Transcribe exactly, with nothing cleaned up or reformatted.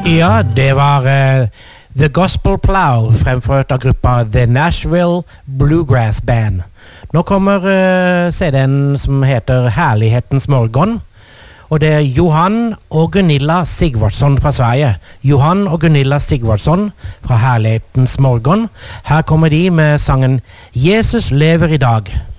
Ja, det var uh, The Gospel Plow, fremført av gruppa The Nashville Bluegrass Band. Nå kommer uh, C D-en som heter Herlighetens morgon, og det er Johan og Gunilla Sigvardsson fra Sverige. Johan og Gunilla Sigvardsson fra Herlighetens morgon. Her kommer de med sangen Jesus lever i dag.